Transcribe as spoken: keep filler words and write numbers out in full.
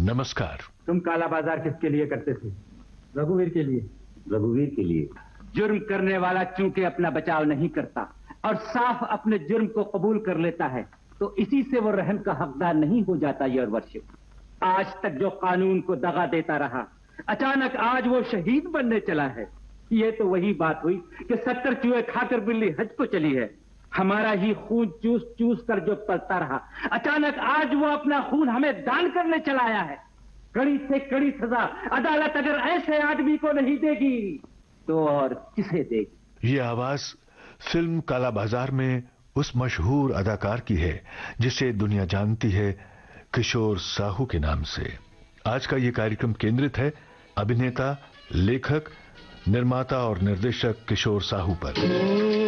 नमस्कार। तुम काला बाजार किसके लिए करते थे? रघुवीर के लिए। रघुवीर के लिए। जुर्म करने वाला चूंकि अपना बचाव नहीं करता और साफ अपने जुर्म को कबूल कर लेता है, तो इसी से वो रहम का हकदार नहीं हो जाता। योर वर्शिप, आज तक जो कानून को दगा देता रहा, अचानक आज वो शहीद बनने चला है। ये तो वही बात हुई कि सत्तर चूहे खाकर बिल्ली हज को चली है। हमारा ही खून चूस चूस कर जो पलता रहा, अचानक आज वो अपना खून हमें दान करने चला आया है। कड़ी से कड़ी सजा अदालत अगर ऐसे आदमी को नहीं देगी तो और किसे देगी? ये आवाज फिल्म काला बाजार में उस मशहूर अदाकार की है जिसे दुनिया जानती है किशोर साहू के नाम से। आज का ये कार्यक्रम केंद्रित है अभिनेता, लेखक, निर्माता और निर्देशक किशोर साहू पर।